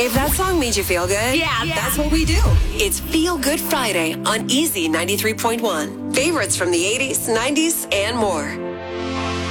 If that song made you feel good, Yeah. that's what we do. It's Feel Good Friday on Easy 93.1. Favorites from the 80s, 90s, and more.